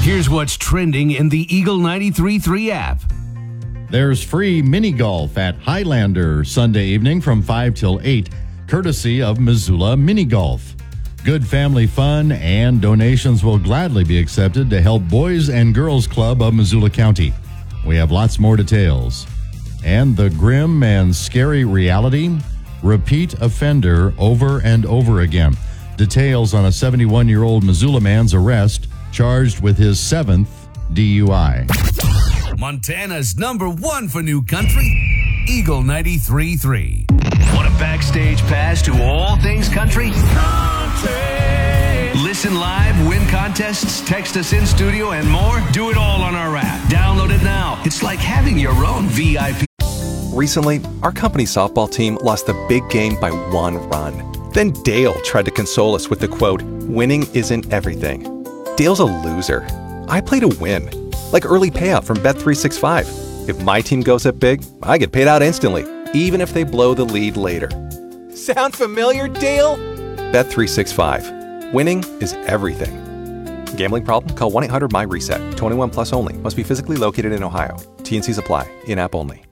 Here's what's trending in the Eagle 93.3 app. There's free mini golf at Highlander Sunday evening from 5 till 8, courtesy of Missoula Mini Golf. Good family fun and donations will gladly be accepted to help Boys and Girls Club of Missoula County. We have lots more details. And the grim and scary reality, repeat offender over and over again. Details on a 71-year-old Missoula man's arrest, charged with his 7th DUI. Montana's #1 for new country, Eagle 93.3. Want a backstage pass to all things country? Listen live, win contests, text us in studio, and more? Do it all on our app. Download it now. It's like having your own VIP. Recently, our company softball team lost the big game by 1 run. Then Dale tried to console us with the quote, "Winning isn't everything." Dale's a loser. I play to win. Like early payout from Bet365. If my team goes up big, I get paid out instantly, even if they blow the lead later. Sound familiar, Dale? Bet365. Winning is everything. Gambling problem? Call 1-800-MY-RESET. 21 plus only. Must be physically located in Ohio. T&Cs apply. In-app only.